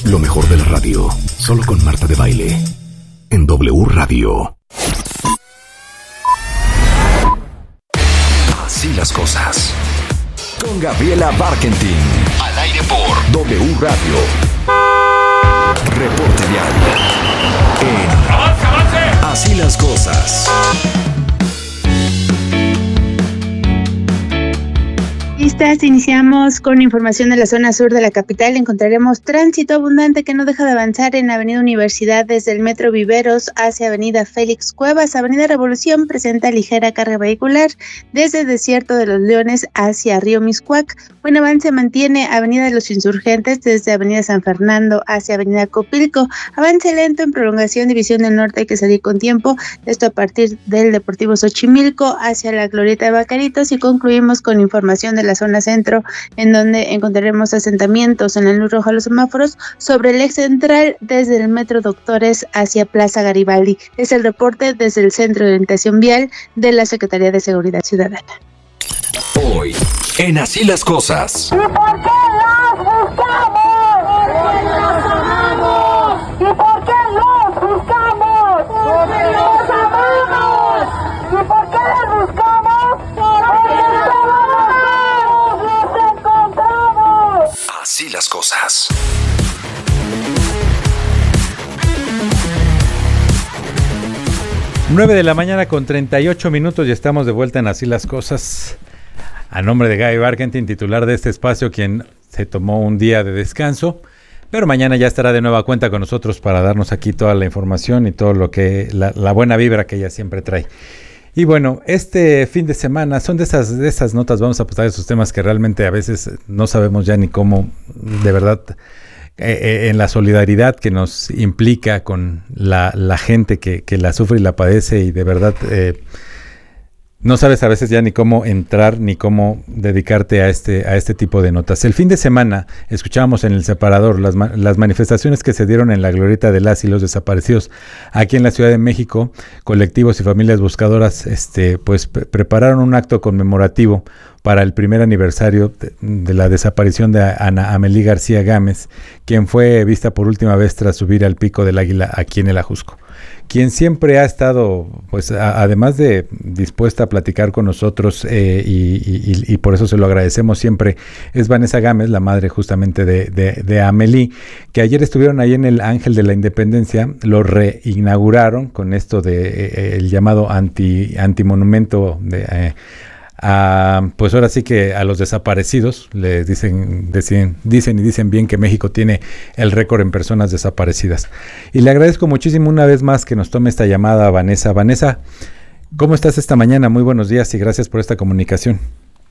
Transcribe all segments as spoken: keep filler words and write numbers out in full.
Lo mejor de la radio, solo con Marta de Baile, en W Radio. Así las cosas. Con Gabriela Barkentin. Al aire por W Radio. Reporte diario. En ¡Avance, avance! Así las cosas. Listas, iniciamos con información de la zona sur de la capital. Encontraremos tránsito abundante que no deja de avanzar en Avenida Universidad desde el Metro Viveros hacia Avenida Félix Cuevas. Avenida Revolución presenta ligera carga vehicular desde Desierto de los Leones hacia Río Miscuac. Buen avance mantiene Avenida de los Insurgentes desde Avenida San Fernando hacia Avenida Copilco. Avance lento en prolongación División del Norte, hay que salir con tiempo. Esto a partir del Deportivo Xochimilco hacia la Glorieta de Bacaritos, y concluimos con información de la zona centro, en donde encontraremos asentamientos en la luz roja de los semáforos sobre el eje central desde el Metro Doctores hacia Plaza Garibaldi. Es el reporte desde el Centro de Orientación Vial de la Secretaría de Seguridad Ciudadana. Hoy, en Así las cosas. ¿Y por qué las buscamos? Porque las amamos. ¿Y por qué los buscamos? Porque los amamos. ¿Y por qué las buscamos? Porque todos los encontramos. Así las cosas. nueve de la mañana con treinta y ocho minutos y estamos de vuelta en Así las cosas. A nombre de Gaby Barkentin, titular de este espacio, quien se tomó un día de descanso, pero mañana ya estará de nueva cuenta con nosotros para darnos aquí toda la información y todo lo que, la, la buena vibra que ella siempre trae. Y bueno, este fin de semana son de esas, de esas notas, vamos a apostar esos temas que realmente a veces no sabemos ya ni cómo, de verdad, eh, en la solidaridad que nos implica con la, la gente que, que la sufre y la padece, y de verdad eh, no sabes a veces ya ni cómo entrar ni cómo dedicarte a este, a este tipo de notas. El fin de semana escuchábamos en El Separador las, las manifestaciones que se dieron en la glorieta de las y los desaparecidos aquí en la Ciudad de México. Colectivos y familias buscadoras este, pues pre- prepararon un acto conmemorativo para el primer aniversario de, de la desaparición de Ana Amelí García Gámez, quien fue vista por última vez tras subir al Pico del Águila aquí en el Ajusco. Quien siempre ha estado, pues a, además de dispuesta a platicar con nosotros eh, y, y, y por eso se lo agradecemos siempre, es Vanessa Gámez, la madre justamente de, de, de Amelí, que ayer estuvieron ahí en el Ángel de la Independencia, lo reinauguraron con esto de eh, el llamado anti antimonumento de eh, a, pues ahora sí que a los desaparecidos. Les dicen, dicen, dicen y dicen bien que México tiene el récord en personas desaparecidas. Y le agradezco muchísimo una vez más que nos tome esta llamada, Vanessa. Vanessa, ¿cómo estás esta mañana? Muy buenos días y gracias por esta comunicación.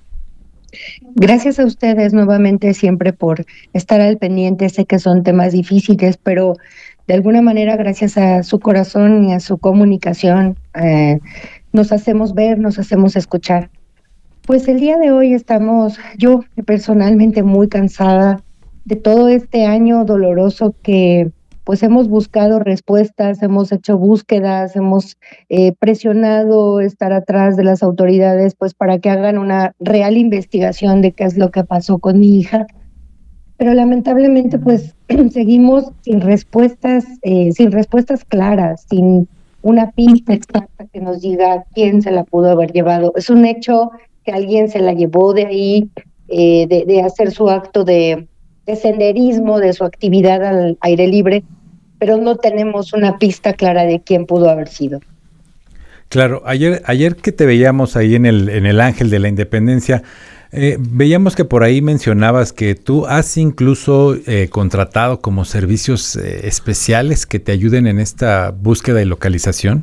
Gracias a ustedes nuevamente siempre por estar al pendiente. Sé que son temas difíciles, pero de alguna manera gracias a su corazón y a su comunicación eh, nos hacemos ver, nos hacemos escuchar. Pues el día de hoy estamos, yo personalmente muy cansada de todo este año doloroso que pues hemos buscado respuestas, hemos hecho búsquedas, hemos eh, presionado estar atrás de las autoridades pues para que hagan una real investigación de qué es lo que pasó con mi hija. Pero lamentablemente pues seguimos sin respuestas, eh, sin respuestas claras, sin una pista exacta que nos diga quién se la pudo haber llevado. Es un hecho que alguien se la llevó de ahí, eh, de, de hacer su acto de, de senderismo, de su actividad al aire libre, pero no tenemos una pista clara de quién pudo haber sido. Claro, ayer, ayer que te veíamos ahí en el, en el Ángel de la Independencia, eh, veíamos que por ahí mencionabas que tú has incluso eh, contratado como servicios eh, especiales que te ayuden en esta búsqueda y localización.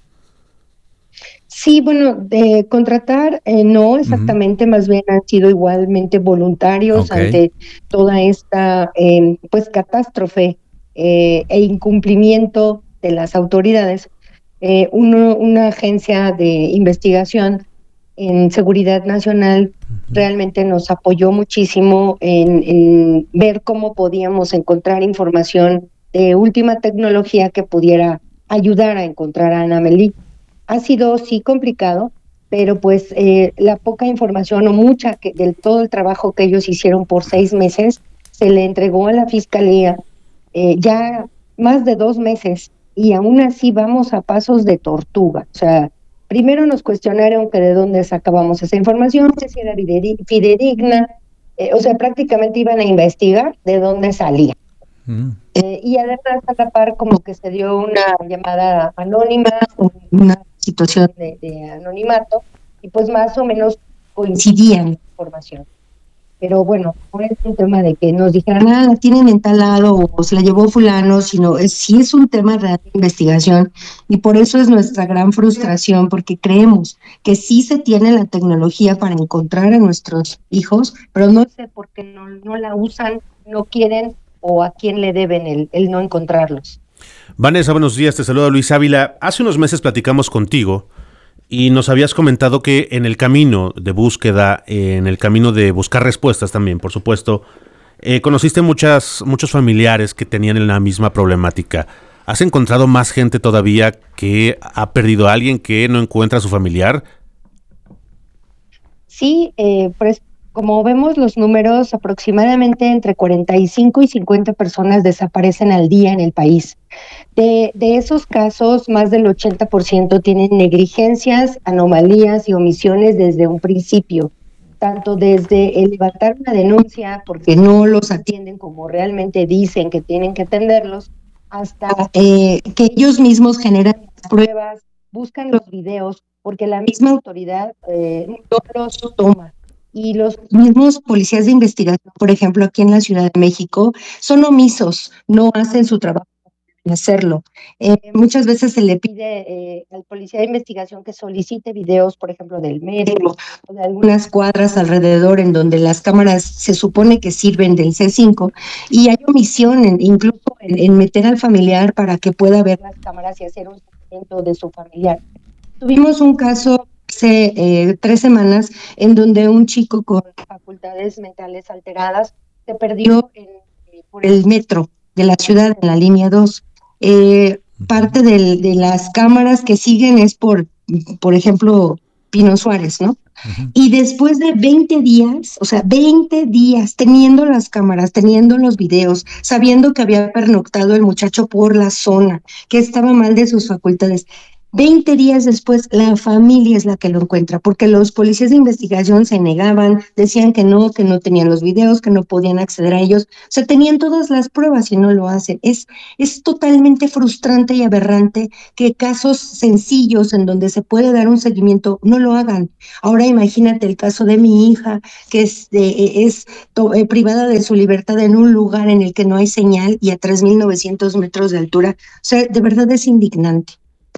Sí, bueno, de contratar eh, no exactamente, uh-huh. Más bien han sido igualmente voluntarios okay. ante toda esta eh, pues catástrofe eh, e incumplimiento de las autoridades. Eh, uno, una agencia de investigación en seguridad nacional uh-huh. realmente nos apoyó muchísimo en, en ver cómo podíamos encontrar información de última tecnología que pudiera ayudar a encontrar a Ana Amelí. Ha sido sí complicado, pero pues eh, la poca información o mucha que, del todo el trabajo que ellos hicieron por seis meses se le entregó a la Fiscalía eh, ya más de dos meses y aún así vamos a pasos de tortuga. O sea, primero nos cuestionaron que de dónde sacábamos esa información, que si era fidedigna, eh, o sea, prácticamente iban a investigar de dónde salía. Mm. Eh, y además a la par como que se dio una llamada anónima, una situación de, de anonimato, y pues más o menos coincidían la información. Pero bueno, no es un tema de que nos dijeran, ah, la tienen en tal lado o se la llevó fulano, sino es, sí es un tema real de investigación, y por eso es nuestra gran frustración, porque creemos que sí se tiene la tecnología para encontrar a nuestros hijos, pero no sé por qué no, no la usan, no quieren, o a quién le deben el, el no encontrarlos. Vanessa, buenos días, te saluda Luis Ávila. Hace unos meses platicamos contigo y nos habías comentado que en el camino de búsqueda, eh, en el camino de buscar respuestas también, por supuesto, eh, conociste muchas, muchos familiares que tenían la misma problemática. ¿Has encontrado más gente todavía que ha perdido a alguien, que no encuentra a su familiar? Sí, eh, pues como vemos los números, aproximadamente entre cuarenta y cinco y cincuenta personas desaparecen al día en el país. De, de esos casos, más del ochenta por ciento tienen negligencias, anomalías y omisiones desde un principio, tanto desde el levantar una denuncia porque no los atienden como realmente dicen que tienen que atenderlos, hasta eh, que ellos mismos generan las pruebas, buscan los videos, porque la misma autoridad eh, no los toma. Y los mismos policías de investigación, por ejemplo, aquí en la Ciudad de México, son omisos, no hacen su trabajo para hacerlo. Eh, muchas veces se le pide eh, al policía de investigación que solicite videos, por ejemplo, del metro o de algunas cuadras alrededor en donde las cámaras se supone que sirven del C cinco, y hay omisión en, incluso en, en meter al familiar para que pueda ver las cámaras y hacer un seguimiento de su familiar. Tuvimos un caso hace eh, tres semanas en donde un chico con facultades mentales alteradas se perdió en, eh, por el metro de la ciudad, en la línea dos. Eh, parte del, de las cámaras que siguen es por, por ejemplo, Pino Suárez, ¿no? Uh-huh. Y después de veinte días, o sea, veinte días teniendo las cámaras, teniendo los videos, sabiendo que había pernoctado el muchacho por la zona, que estaba mal de sus facultades, veinte días después, la familia es la que lo encuentra, porque los policías de investigación se negaban, decían que no, que no tenían los videos, que no podían acceder a ellos. O sea, tenían todas las pruebas y no lo hacen. Es, es totalmente frustrante y aberrante que casos sencillos en donde se puede dar un seguimiento no lo hagan. Ahora imagínate el caso de mi hija, que es, de, es to, eh, privada de su libertad en un lugar en el que no hay señal y a tres mil novecientos metros de altura. O sea, de verdad es indignante.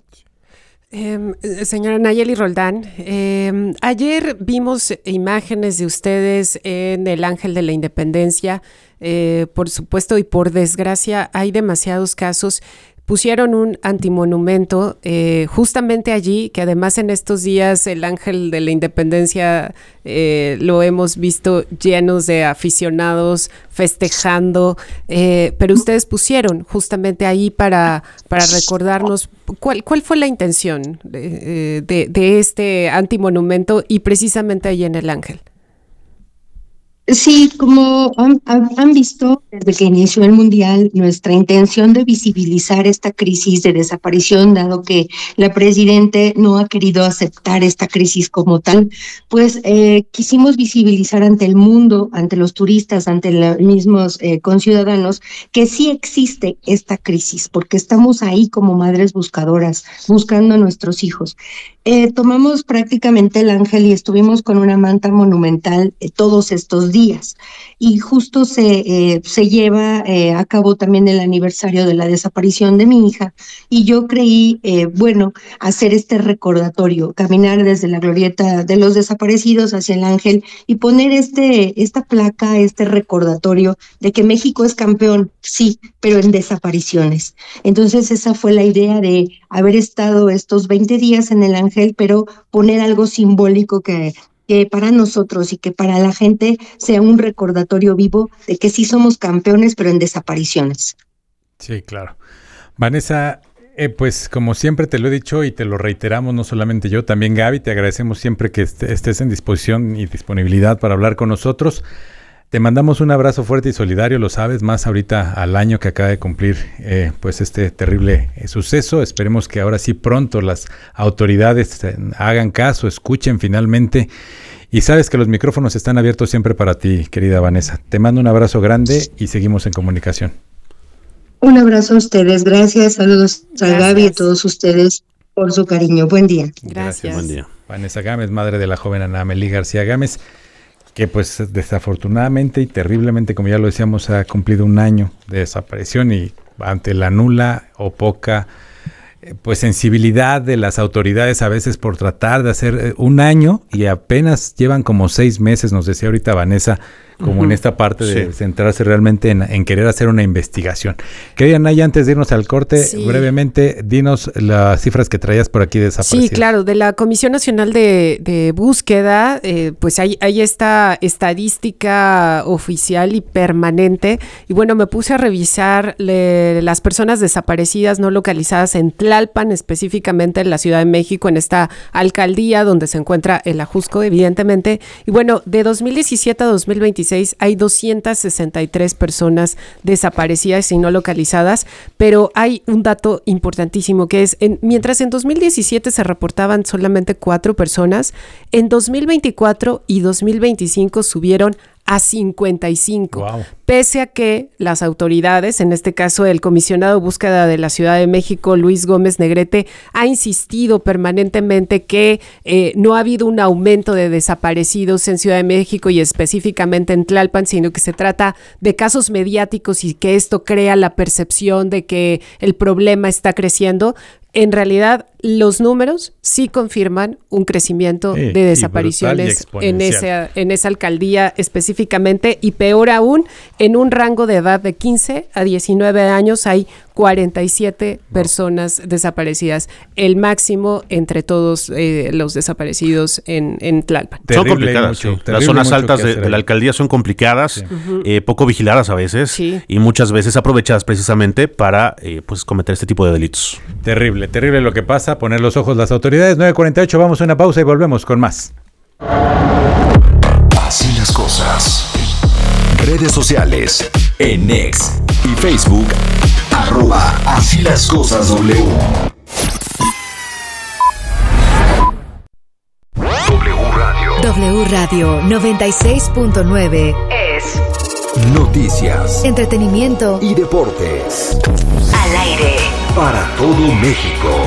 Eh, señora Nayeli Roldán, eh, ayer vimos imágenes de ustedes en el Ángel de la Independencia. Eh, por supuesto y por desgracia hay demasiados casos. Pusieron un antimonumento eh, justamente allí, que además en estos días el Ángel de la Independencia eh, lo hemos visto llenos de aficionados festejando, eh, pero ustedes pusieron justamente ahí para, para recordarnos cuál, cuál fue la intención de, de, de este antimonumento y precisamente ahí en el Ángel. Sí, como han, han visto desde que inició el Mundial, nuestra intención de visibilizar esta crisis de desaparición, dado que la Presidente no ha querido aceptar esta crisis como tal, pues eh, quisimos visibilizar ante el mundo, ante los turistas, ante los mismos eh, conciudadanos, que sí existe esta crisis, porque estamos ahí como madres buscadoras, buscando a nuestros hijos. Eh, tomamos prácticamente el Ángel y estuvimos con una manta monumental eh, todos estos días, y justo se, eh, se lleva eh, a cabo también el aniversario de la desaparición de mi hija, y yo creí, eh, bueno, hacer este recordatorio, caminar desde la glorieta de los desaparecidos hacia el Ángel y poner este, esta placa, este recordatorio de que México es campeón, sí, pero en desapariciones. Entonces esa fue la idea de haber estado estos veinte días en el Ángel, pero poner algo simbólico que, que para nosotros y que para la gente sea un recordatorio vivo de que sí somos campeones, pero en desapariciones. Sí, claro. Vanessa, eh, pues como siempre te lo he dicho y te lo reiteramos, no solamente yo, también Gaby, te agradecemos siempre que est- estés en disposición y disponibilidad para hablar con nosotros. Te mandamos un abrazo fuerte y solidario, lo sabes, más ahorita al año que acaba de cumplir eh, pues este terrible eh, suceso. Esperemos que ahora sí pronto las autoridades eh, hagan caso, escuchen finalmente. Y sabes que los micrófonos están abiertos siempre para ti, querida Vanessa. Te mando un abrazo grande y seguimos en comunicación. Un abrazo a ustedes, gracias, saludos a Gracias. Gaby y a todos ustedes por su cariño. Buen día. Gracias. Buen día. Vanessa Gámez, madre de la joven Ana Amelí García Gámez, que pues desafortunadamente y terriblemente, como ya lo decíamos, ha cumplido un año de desaparición y ante la nula o poca eh, pues sensibilidad de las autoridades a veces por tratar de hacer eh, un año y apenas llevan como seis meses, nos decía ahorita Vanessa, como uh-huh. en esta parte de sí. centrarse realmente en, en querer hacer una investigación. Querida Naya, antes de irnos al corte, sí. brevemente, dinos las cifras que traías por aquí desaparecidas. Sí, claro, de la Comisión Nacional de, de Búsqueda, eh, pues hay, hay esta estadística oficial y permanente, y bueno, me puse a revisar le, las personas desaparecidas no localizadas en Tlalpan, específicamente en la Ciudad de México, en esta alcaldía donde se encuentra el Ajusco, evidentemente, y bueno, de dos mil diecisiete a dos mil veintiséis hay doscientas sesenta y tres personas desaparecidas y no localizadas, pero hay un dato importantísimo que es, en, mientras en dos mil diecisiete se reportaban solamente cuatro personas, en dos mil veinticuatro y dos mil veinticinco subieron a cincuenta y cinco, wow. Pese a que las autoridades, en este caso el comisionado de búsqueda de la Ciudad de México, Luis Gómez Negrete, ha insistido permanentemente que eh, no ha habido un aumento de desaparecidos en Ciudad de México y específicamente en Tlalpan, sino que se trata de casos mediáticos y que esto crea la percepción de que el problema está creciendo. En realidad, los números sí confirman un crecimiento sí, de desapariciones en esa, en esa alcaldía específicamente, y peor aún, en un rango de edad de quince a diecinueve años hay cuarenta y siete no. personas desaparecidas, el máximo entre todos eh, los desaparecidos en, en Tlalpan. Son complicadas, mucho, sí. Las zonas altas de, de la alcaldía son complicadas, sí. uh-huh. eh, poco vigiladas a veces, sí. y muchas veces aprovechadas precisamente para eh, pues cometer este tipo de delitos. Terrible, terrible lo que pasa, poner los ojos las autoridades. Nueve cuarenta y ocho, vamos a una pausa y volvemos con más. Así las cosas. Redes sociales, en X y Facebook, arroba Así las cosas W. W Radio. W Radio noventa y seis punto nueve es noticias, entretenimiento y deportes. Al aire. Para todo México.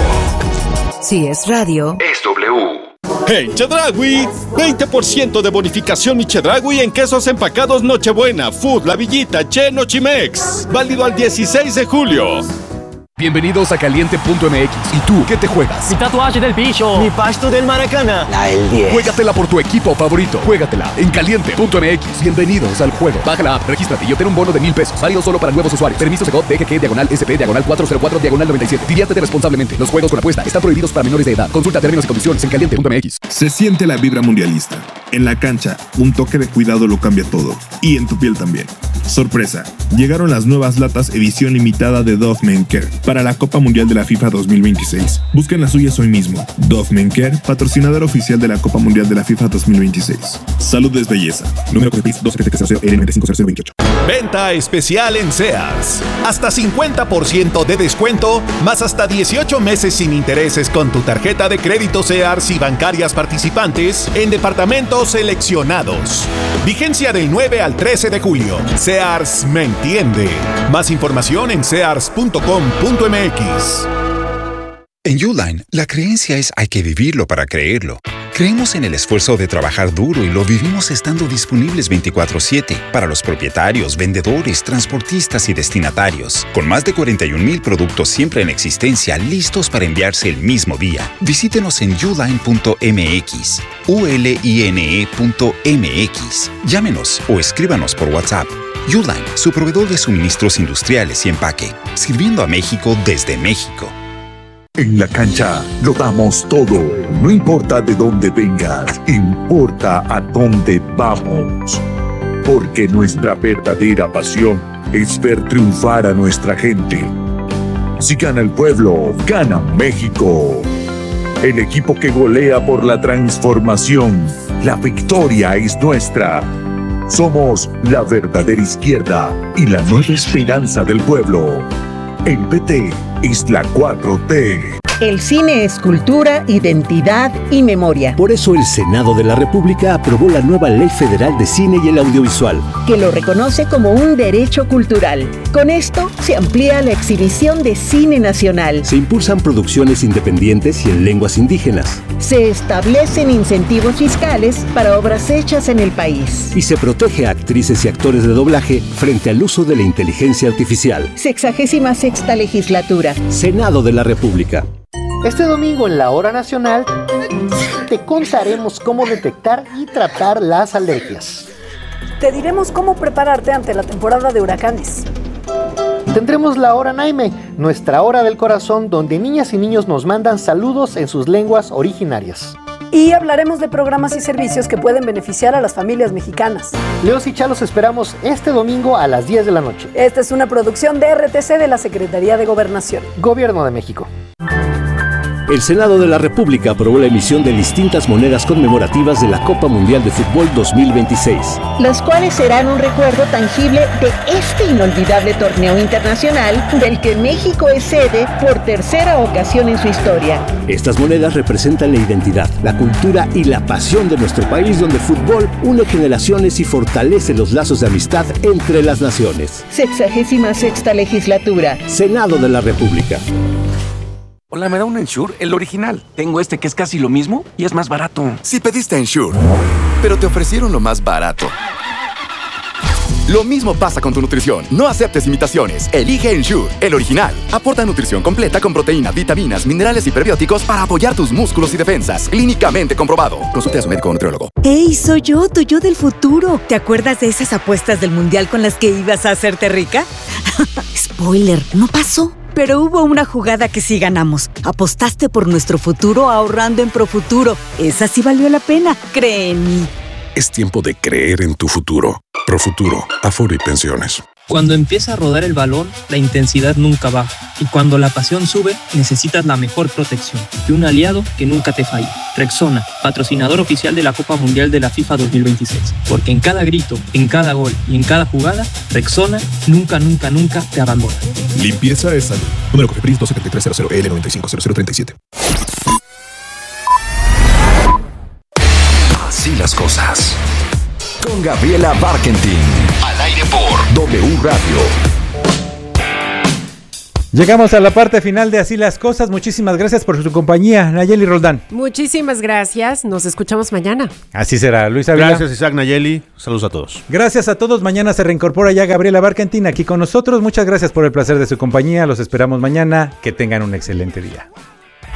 Si es radio, es W. En Chedraui, veinte por ciento de bonificación mi Chedraui en quesos empacados Nochebuena, Food, La Villita, Che, Nochimex. Válido al dieciséis de julio. Bienvenidos a Caliente punto M X. ¿Y tú qué te juegas? Mi tatuaje del bicho. Mi pasto del Maracana. La el diez. Juégatela por tu equipo favorito. Juégatela en Caliente punto M X. Bienvenidos al juego. Baja la app, regístrate y obtén un bono de mil pesos. Válido solo para nuevos usuarios. Permiso Segov D G G diagonal S P diagonal cuatro cero cuatro diagonal noventa y siete. Diviértete responsablemente. Los juegos con apuesta están prohibidos para menores de edad. Consulta términos y condiciones en Caliente punto M X. Se siente la vibra mundialista. En la cancha, un toque de cuidado lo cambia todo. Y en tu piel también. Sorpresa. Llegaron las nuevas latas edición limitada de Dove Men Care para la Copa Mundial de la FIFA dos mil veintiséis. Busquen las suyas hoy mismo. Dove Men Care, patrocinador oficial de la Copa Mundial de la FIFA dos mil veintiséis. Salud es belleza. Número de P I S dos siete siete cero L nueve cinco cero cero veintiocho. Venta especial en Sears. Hasta cincuenta por ciento de descuento, más hasta dieciocho meses sin intereses con tu tarjeta de crédito Sears y bancarias participantes en departamentos seleccionados. Vigencia del nueve al trece de julio. Sears me entiende. Más información en sears punto com punto m x. En Uline, la creencia es hay que vivirlo para creerlo. Creemos en el esfuerzo de trabajar duro y lo vivimos estando disponibles veinticuatro siete para los propietarios, vendedores, transportistas y destinatarios. Con más de cuarenta y un mil productos siempre en existencia, listos para enviarse el mismo día. Visítenos en uline punto m x, u l i n e punto m x. Llámenos o escríbanos por WhatsApp. Uline, su proveedor de suministros industriales y empaque, sirviendo a México desde México. En la cancha lo damos todo. No importa de dónde vengas, importa a dónde vamos. Porque nuestra verdadera pasión es ver triunfar a nuestra gente. Si gana el pueblo, gana México. El equipo que golea por la transformación. La victoria es nuestra. Somos la verdadera izquierda y la nueva esperanza del pueblo. El P T es la cuatro T. El cine es cultura, identidad y memoria. Por eso el Senado de la República aprobó la nueva Ley Federal de Cine y el Audiovisual, que lo reconoce como un derecho cultural. Con esto se amplía la exhibición de cine nacional. Se impulsan producciones independientes y en lenguas indígenas. Se establecen incentivos fiscales para obras hechas en el país. Y se protege a actrices y actores de doblaje frente al uso de la inteligencia artificial. Sexagésima sexta legislatura. Senado de la República. Este domingo en la Hora Nacional te contaremos cómo detectar y tratar las alergias. Te diremos cómo prepararte ante la temporada de huracanes. Tendremos la Hora Naime, nuestra hora del corazón, donde niñas y niños nos mandan saludos en sus lenguas originarias. Y hablaremos de programas y servicios que pueden beneficiar a las familias mexicanas. Leos y Chalos esperamos este domingo a las diez de la noche. Esta es una producción de R T C de la Secretaría de Gobernación. Gobierno de México. El Senado de la República aprobó la emisión de distintas monedas conmemorativas de la Copa Mundial de Fútbol dos mil veintiséis. Las cuales serán un recuerdo tangible de este inolvidable torneo internacional del que México es sede por tercera ocasión en su historia. Estas monedas representan la identidad, la cultura y la pasión de nuestro país, donde el fútbol une generaciones y fortalece los lazos de amistad entre las naciones. Sexagésima sexta legislatura. Senado de la República. Hola, ¿me da un Ensure? El original. Tengo este que es casi lo mismo y es más barato. Si pediste Ensure, pero te ofrecieron lo más barato. Lo mismo pasa con tu nutrición. No aceptes imitaciones. Elige Ensure, el original. Aporta nutrición completa con proteínas, vitaminas, minerales y prebióticos para apoyar tus músculos y defensas. Clínicamente comprobado. Consulte a su médico o nutriólogo. ¡Ey, soy yo, tu yo del futuro! ¿Te acuerdas de esas apuestas del mundial con las que ibas a hacerte rica? Spoiler, no pasó. Pero hubo una jugada que sí ganamos. Apostaste por nuestro futuro ahorrando en Profuturo. Esa sí valió la pena. Cree en mí. Es tiempo de creer en tu futuro. Profuturo, Afore y Pensiones. Cuando empieza a rodar el balón, la intensidad nunca baja. Y cuando la pasión sube, necesitas la mejor protección y un aliado que nunca te falle. Rexona, patrocinador oficial de la Copa Mundial de la FIFA dos mil veintiséis. Porque en cada grito, en cada gol y en cada jugada, Rexona nunca, nunca, nunca te abandona. Limpieza es salud. Número Cofepris dos siete tres cero cero L nueve cinco cero cero tres siete. Así las cosas. Con Gabriela Barkentin. Al aire por W Radio. Llegamos a la parte final de Así las cosas. Muchísimas gracias por su compañía, Nayeli Roldán. Muchísimas gracias. Nos escuchamos mañana. Así será, Luis Ávila. Gracias, Isaac, Nayeli. Saludos a todos. Gracias a todos. Mañana se reincorpora ya Gabriela Barkentin aquí con nosotros. Muchas gracias por el placer de su compañía. Los esperamos mañana. Que tengan un excelente día.